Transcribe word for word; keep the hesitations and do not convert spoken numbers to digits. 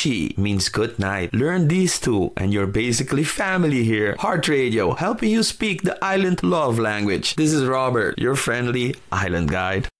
Nochi means good night. Learn these two and you're basically family here. Heart Radio, helping you speak the island love language. This is Robert, your friendly island guide.